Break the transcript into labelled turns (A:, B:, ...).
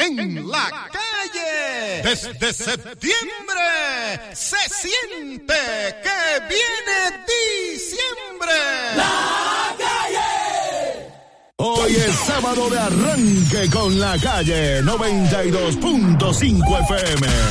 A: en la calle. Desde septiembre se siente que viene diciembre.
B: La calle.
C: Hoy es sábado de arranque con la calle 92.5 FM.